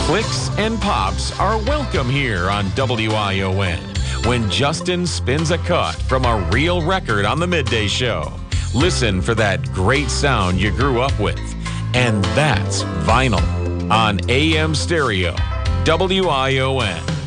Clicks and pops are welcome here on WION when Justin spins a cut from a real record on the midday show. Listen for that great sound you grew up with. And that's vinyl on AM stereo, WION.